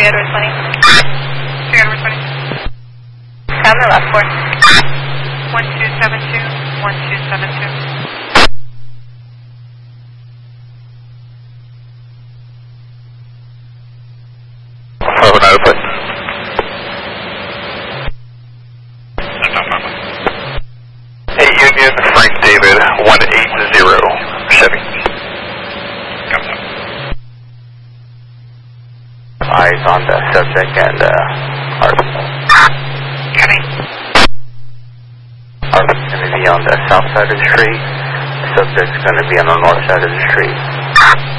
Edward 20. 3 Edward 20. Sound the last 4. 1272, 1272. Hey, Union, Frank David, 180, Chevy. Eyes on the subject and Arthur. Arthur's going to be on the south side of the street. The subject's going to be on the north side of the street.